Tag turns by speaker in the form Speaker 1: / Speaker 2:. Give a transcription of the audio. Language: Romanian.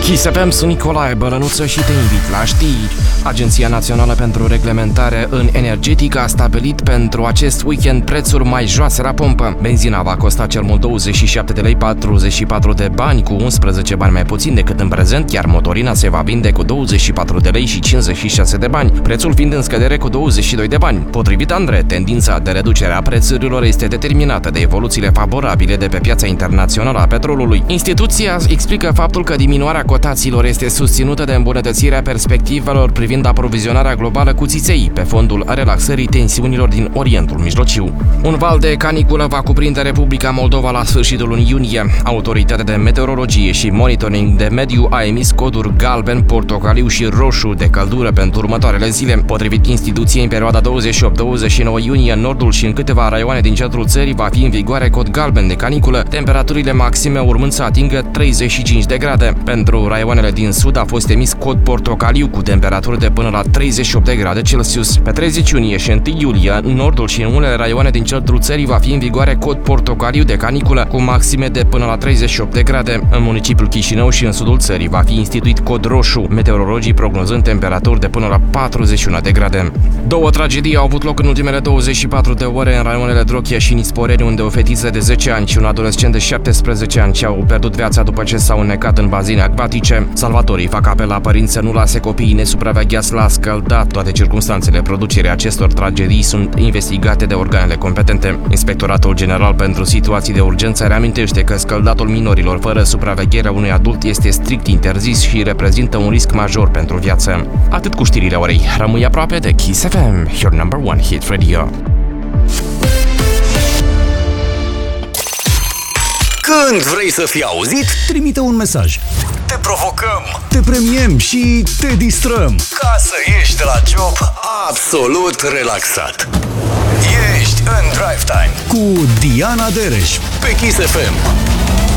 Speaker 1: Kiss FM, sunt Nicolae Bălănuță și te invit la știri. Agenția Națională pentru Reglementare în Energetică a stabilit pentru acest weekend prețuri mai joase la pompă. Benzina va costa cel mult 27 de lei 44 de bani, cu 11 bani mai puțin decât în prezent, iar motorina se va vinde cu 24 de lei și 56 de bani, prețul fiind în scădere cu 22 de bani. Potrivit Andre, tendința de reducere a prețurilor este determinată de evoluțiile favorabile de pe piața internațională a petrolului. Instituția explică faptul că diminuarea cotațiilor este susținută de îmbunătățirea perspectivelor privind aprovizionarea globală cu țiței, pe fondul relaxării tensiunilor din Orientul Mijlociu. Un val de caniculă va cuprinde Republica Moldova la sfârșitul lunii iunie. Autoritatea de meteorologie și monitoring de mediu a emis coduri galben, portocaliu și roșu de căldură pentru următoarele zile. Potrivit instituției, în perioada 28-29 iunie, în nordul și în câteva raioane din centrul țării va fi în vigoare cod galben de caniculă, temperaturile maxime urmând să atingă 35 de grade. Pentru raioanele din sud a fost emis cod portocaliu cu temperaturi de până la 38 de grade Celsius. Pe 30 iunie și 1 iulie, în nordul și în unele raioane din centrul țării va fi în vigoare cod portocaliu de caniculă cu maxime de până la 38 de grade. În municipiul Chișinău și în sudul țării va fi instituit cod roșu, meteorologii prognozând temperaturi de până la 41 de grade. Două tragedii au avut loc în ultimele 24 de ore în raionele Drochia și Nisporeni, unde o fetiță de 10 ani și un adolescent de 17 ani și-au pierdut viața după ce s-au înnecat în bazine acvatice. Salvatorii fac apel la părinți să nu lase copiii nesupravegheați la scăldat. Toate circunstanțele producerii acestor tragedii sunt investigate de organele competente. Inspectoratul General pentru Situații de Urgență reamintește că scăldatul minorilor fără supravegherea unui adult este strict interzis și reprezintă un risc major pentru viață. Atât cu știrile orei. Rămâi aproape de Kiss FM, your number one hit radio.
Speaker 2: Când vrei să fii auzit,
Speaker 3: trimite un mesaj.
Speaker 2: te provocăm
Speaker 3: Te premiem și te distrăm.
Speaker 2: ca să ieși de la job absolut relaxat. Ești în Drive Time
Speaker 3: Cu Diana Dereș
Speaker 2: pe Kiss FM.